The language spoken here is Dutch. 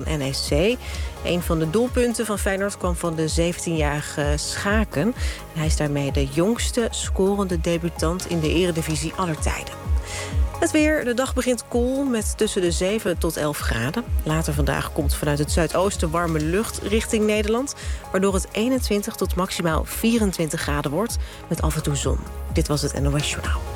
NEC. Een van de doelpunten van Feyenoord kwam van de 17-jarige Schaken. Hij is daarmee de jongste scorende debutant in de eredivisie aller tijden. Het weer. De dag begint koel met tussen de 7 tot 11 graden. Later vandaag komt vanuit het zuidoosten warme lucht richting Nederland, waardoor het 21 tot maximaal 24 graden wordt met af en toe zon. Dit was het NOS Journaal.